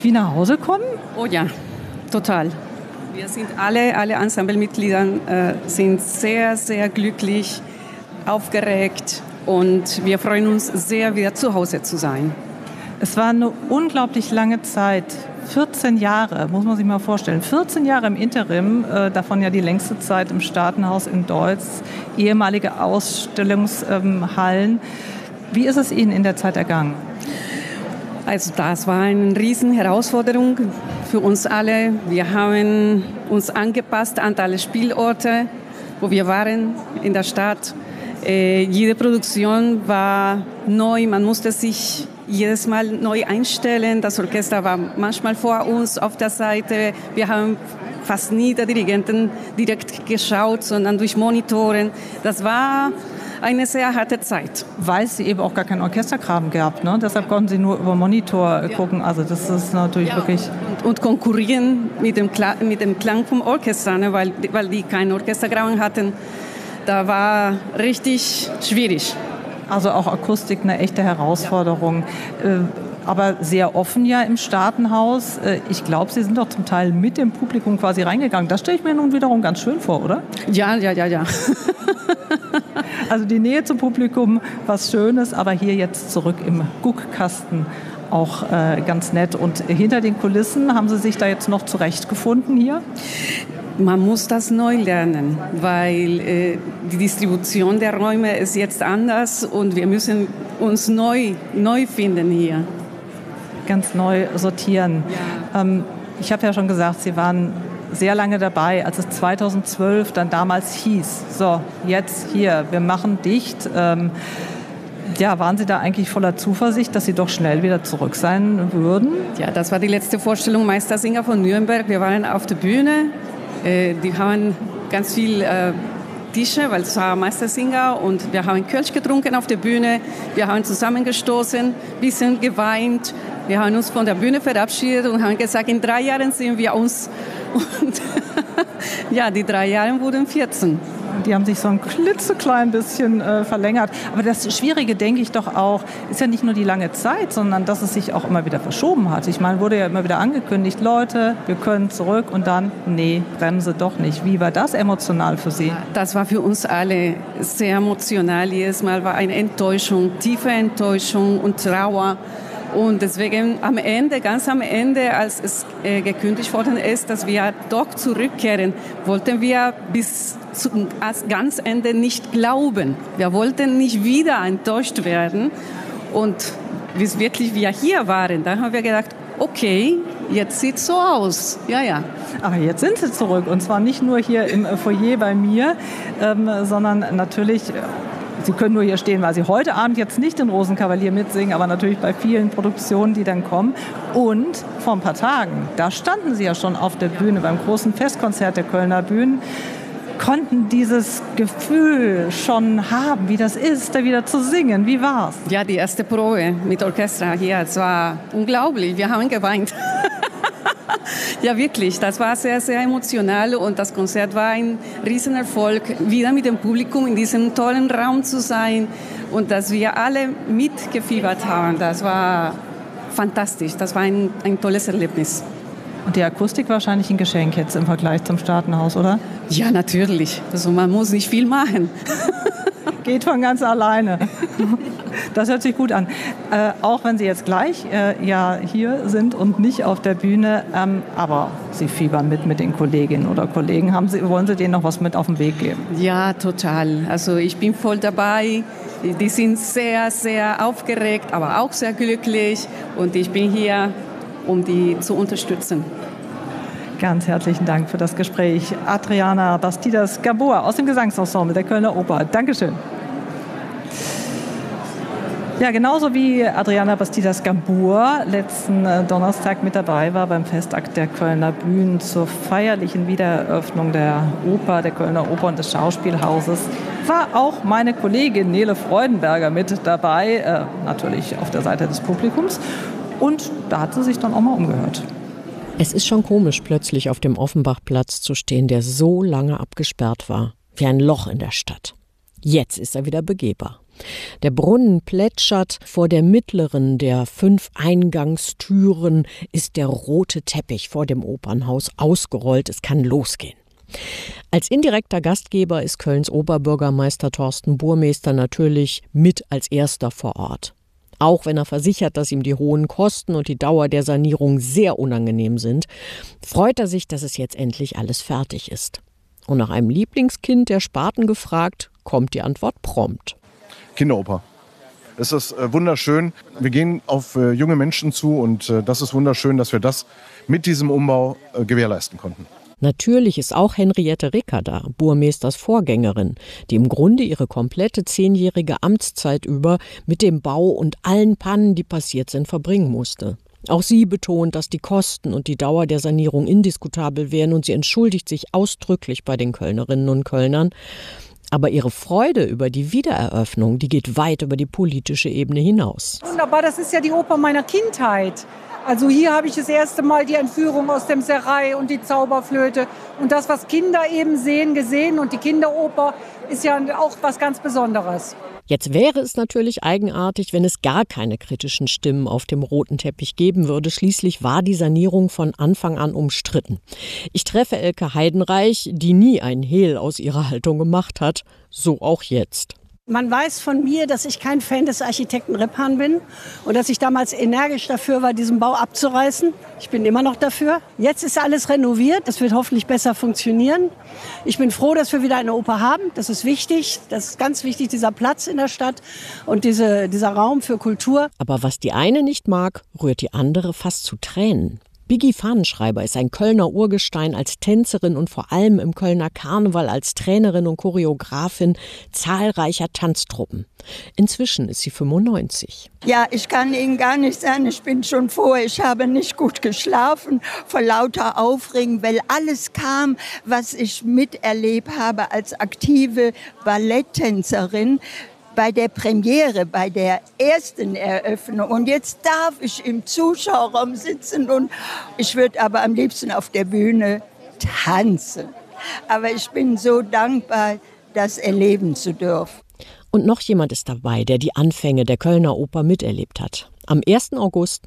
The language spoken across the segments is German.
Wie nach Hause kommen? Oh ja, total. Wir sind alle Ensemblemitglieder sind sehr, sehr glücklich, aufgeregt und wir freuen uns sehr, wieder zu Hause zu sein. Es war eine unglaublich lange Zeit. 14 Jahre, muss man sich mal vorstellen. 14 Jahre im Interim, davon ja die längste Zeit im Staatenhaus in Deutz, ehemalige Ausstellungshallen. Wie ist es Ihnen in der Zeit ergangen? Also das war eine riesen Herausforderung für uns alle. Wir haben uns angepasst an alle Spielorte, wo wir waren in der Stadt. Jede Produktion war neu, man musste sich jedes Mal neu einstellen. Das Orchester war manchmal vor uns auf der Seite. Wir haben fast nie die Dirigenten direkt geschaut, sondern durch Monitoren. Das war eine sehr harte Zeit. Weil Sie eben auch gar keinen Orchestergraben gehabt, ne? Deshalb konnten Sie nur über Monitor gucken. Also das ist natürlich wirklich... Und konkurrieren mit dem Klang vom Orchester, ne? weil die keinen Orchestergraben hatten. Da war richtig schwierig. Also auch Akustik eine echte Herausforderung. Aber sehr offen ja im Staatenhaus. Ich glaube, Sie sind doch zum Teil mit dem Publikum quasi reingegangen. Das stelle ich mir nun wiederum ganz schön vor, oder? Ja. Also die Nähe zum Publikum, was Schönes, aber hier jetzt zurück im Guckkasten auch ganz nett. Und hinter den Kulissen, haben Sie sich da jetzt noch zurechtgefunden hier? Man muss das neu lernen, weil die Distribution der Räume ist jetzt anders und wir müssen uns neu finden hier. Ganz neu sortieren. Ja. Ich habe ja schon gesagt, Sie waren sehr lange dabei, als es 2012 dann damals hieß, so, jetzt hier, wir machen dicht. Ja, waren Sie da eigentlich voller Zuversicht, dass Sie doch schnell wieder zurück sein würden? Ja, das war die letzte Vorstellung Meistersinger von Nürnberg. Wir waren auf der Bühne. Die haben ganz viel Tische, weil es war Meistersinger und wir haben Kölsch getrunken auf der Bühne. Wir haben zusammengestoßen, ein bisschen geweint. Wir haben uns von der Bühne verabschiedet und haben gesagt, in 3 Jahren sehen wir uns. Und ja, die 3 Jahre wurden 14. Die haben sich so ein klitzeklein bisschen verlängert. Aber das Schwierige, denke ich doch auch, ist ja nicht nur die lange Zeit, sondern dass es sich auch immer wieder verschoben hat. Ich meine, wurde ja immer wieder angekündigt, Leute, wir können zurück und dann, nee, Bremse doch nicht. Wie war das emotional für Sie? Das war für uns alle sehr emotional. Jedes Mal war eine Enttäuschung, tiefe Enttäuschung und Trauer. Und deswegen ganz am Ende, als es gekündigt worden ist, dass wir doch zurückkehren, wollten wir bis zum ganz Ende nicht glauben. Wir wollten nicht wieder enttäuscht werden. Und bis wirklich wir hier waren, da haben wir gedacht, okay, jetzt sieht es so aus. Ja. Aber jetzt sind Sie zurück. Und zwar nicht nur hier im Foyer bei mir, sondern natürlich... Sie können nur hier stehen, weil Sie heute Abend jetzt nicht den Rosenkavalier mitsingen, aber natürlich bei vielen Produktionen, die dann kommen. Und vor ein paar Tagen, da standen Sie ja schon auf der Bühne beim großen Festkonzert der Kölner Bühnen, konnten dieses Gefühl schon haben, wie das ist, da wieder zu singen. Wie war's? Ja, die erste Probe mit Orchester hier, es war unglaublich. Wir haben geweint. Ja, wirklich. Das war sehr, sehr emotional und das Konzert war ein Riesenerfolg, wieder mit dem Publikum in diesem tollen Raum zu sein und dass wir alle mitgefiebert haben. Das war fantastisch. Das war ein tolles Erlebnis. Und die Akustik wahrscheinlich ein Geschenk jetzt im Vergleich zum Staatenhaus, oder? Ja, natürlich. Also man muss nicht viel machen. Geht von ganz alleine. Das hört sich gut an. Auch wenn Sie jetzt gleich ja hier sind und nicht auf der Bühne, aber Sie fiebern mit den Kolleginnen oder Kollegen. Wollen Sie denen noch was mit auf den Weg geben? Ja, total. Also ich bin voll dabei. Die sind sehr, sehr aufgeregt, aber auch sehr glücklich. Und ich bin hier, um die zu unterstützen. Ganz herzlichen Dank für das Gespräch. Adriana Bastidas-Gamboa aus dem Gesangsensemble der Kölner Oper. Dankeschön. Ja, genauso wie Adriana Bastidas-Gamboa letzten Donnerstag mit dabei war beim Festakt der Kölner Bühnen zur feierlichen Wiedereröffnung der Oper, der Kölner Oper und des Schauspielhauses, war auch meine Kollegin Nele Freudenberger mit dabei, natürlich auf der Seite des Publikums. Und da hat sie sich dann auch mal umgehört. Es ist schon komisch, plötzlich auf dem Offenbachplatz zu stehen, der so lange abgesperrt war, wie ein Loch in der Stadt. Jetzt ist er wieder begehbar. Der Brunnen plätschert, vor der mittleren der 5 Eingangstüren ist der rote Teppich vor dem Opernhaus ausgerollt. Es kann losgehen. Als indirekter Gastgeber ist Kölns Oberbürgermeister Thorsten Burmester natürlich mit als erster vor Ort. Auch wenn er versichert, dass ihm die hohen Kosten und die Dauer der Sanierung sehr unangenehm sind, freut er sich, dass es jetzt endlich alles fertig ist. Und nach einem Lieblingskind der Spaten gefragt, kommt die Antwort prompt. Kinderoper. Es ist wunderschön. Wir gehen auf junge Menschen zu und das ist wunderschön, dass wir das mit diesem Umbau gewährleisten konnten. Natürlich ist auch Henriette Ricker da, Burmesters Vorgängerin, die im Grunde ihre komplette 10-jährige Amtszeit über mit dem Bau und allen Pannen, die passiert sind, verbringen musste. Auch sie betont, dass die Kosten und die Dauer der Sanierung indiskutabel wären und sie entschuldigt sich ausdrücklich bei den Kölnerinnen und Kölnern. Aber ihre Freude über die Wiedereröffnung, die geht weit über die politische Ebene hinaus. Wunderbar, das ist ja die Oper meiner Kindheit. Also hier habe ich das erste Mal die Entführung aus dem Serail und die Zauberflöte. Und das, was Kinder eben sehen, gesehen. Und die Kinderoper ist ja auch was ganz Besonderes. Jetzt wäre es natürlich eigenartig, wenn es gar keine kritischen Stimmen auf dem roten Teppich geben würde. Schließlich war die Sanierung von Anfang an umstritten. Ich treffe Elke Heidenreich, die nie ein Hehl aus ihrer Haltung gemacht hat. So auch jetzt. Man weiß von mir, dass ich kein Fan des Architekten Rippahn bin und dass ich damals energisch dafür war, diesen Bau abzureißen. Ich bin immer noch dafür. Jetzt ist alles renoviert. Das wird hoffentlich besser funktionieren. Ich bin froh, dass wir wieder eine Oper haben. Das ist wichtig. Das ist ganz wichtig, dieser Platz in der Stadt und dieser Raum für Kultur. Aber was die eine nicht mag, rührt die andere fast zu Tränen. Biggie Fahnenschreiber ist ein Kölner Urgestein als Tänzerin und vor allem im Kölner Karneval als Trainerin und Choreografin zahlreicher Tanztruppen. Inzwischen ist sie 95. Ja, ich kann Ihnen gar nicht sagen, ich bin schon froh, ich habe nicht gut geschlafen vor lauter Aufregung, weil alles kam, was ich miterlebt habe als aktive Balletttänzerin. Bei der Premiere, bei der ersten Eröffnung. Und jetzt darf ich im Zuschauerraum sitzen und ich würde aber am liebsten auf der Bühne tanzen. Aber ich bin so dankbar, das erleben zu dürfen. Und noch jemand ist dabei, der die Anfänge der Kölner Oper miterlebt hat. Am 1. August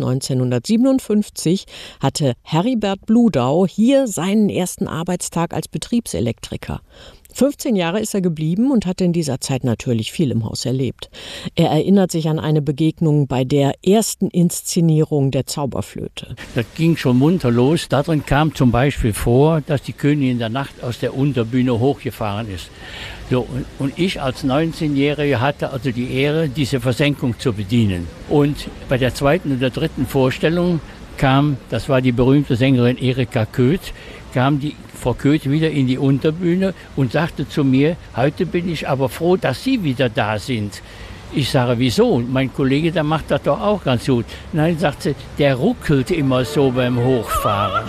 1957 hatte Heribert Bludau hier seinen ersten Arbeitstag als Betriebselektriker. 15 Jahre ist er geblieben und hat in dieser Zeit natürlich viel im Haus erlebt. Er erinnert sich an eine Begegnung bei der ersten Inszenierung der Zauberflöte. Das ging schon munter los. Darin kam zum Beispiel vor, dass die Königin in der Nacht aus der Unterbühne hochgefahren ist. So, und ich als 19-Jähriger hatte also die Ehre, diese Versenkung zu bedienen. Und bei der zweiten und der dritten Vorstellung kam, das war die berühmte Sängerin Erika Köth, kam die Frau Köth wieder in die Unterbühne und sagte zu mir, heute bin ich aber froh, dass Sie wieder da sind. Ich sage, wieso? Mein Kollege, der macht das doch auch ganz gut. Nein, sagt sie, der ruckelt immer so beim Hochfahren.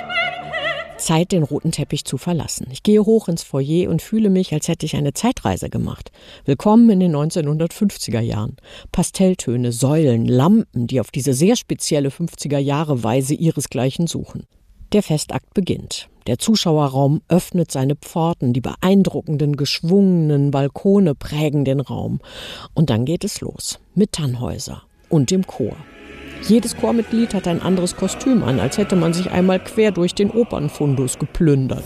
Zeit, den roten Teppich zu verlassen. Ich gehe hoch ins Foyer und fühle mich, als hätte ich eine Zeitreise gemacht. Willkommen in den 1950er Jahren. Pastelltöne, Säulen, Lampen, die auf diese sehr spezielle 50er-Jahre-Weise ihresgleichen suchen. Der Festakt beginnt. Der Zuschauerraum öffnet seine Pforten, die beeindruckenden, geschwungenen Balkone prägen den Raum. Und dann geht es los, mit Tannhäuser und dem Chor. Jedes Chormitglied hat ein anderes Kostüm an, als hätte man sich einmal quer durch den Opernfundus geplündert.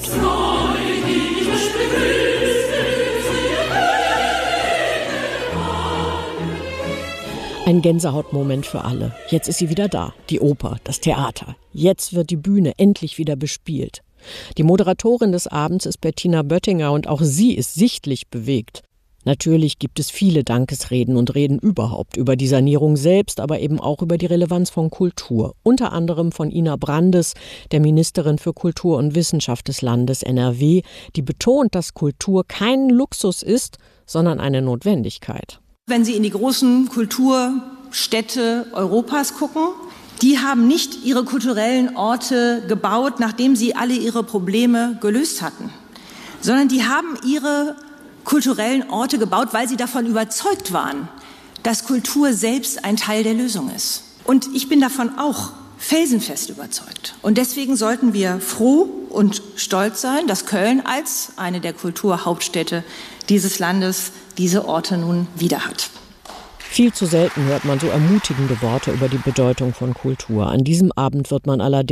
Ein Gänsehautmoment für alle. Jetzt ist sie wieder da, die Oper, das Theater. Jetzt wird die Bühne endlich wieder bespielt. Die Moderatorin des Abends ist Bettina Böttinger und auch sie ist sichtlich bewegt. Natürlich gibt es viele Dankesreden und Reden überhaupt über die Sanierung selbst, aber eben auch über die Relevanz von Kultur. Unter anderem von Ina Brandes, der Ministerin für Kultur und Wissenschaft des Landes NRW, die betont, dass Kultur kein Luxus ist, sondern eine Notwendigkeit. Wenn Sie in die großen Kulturstädte Europas gucken, die haben nicht ihre kulturellen Orte gebaut, nachdem sie alle ihre Probleme gelöst hatten, sondern die haben ihre kulturellen Orte gebaut, weil sie davon überzeugt waren, dass Kultur selbst ein Teil der Lösung ist. Und ich bin davon auch felsenfest überzeugt. Und deswegen sollten wir froh und stolz sein, dass Köln als eine der Kulturhauptstädte dieses Landes diese Orte nun wieder hat. Viel zu selten hört man so ermutigende Worte über die Bedeutung von Kultur. An diesem Abend wird man allerdings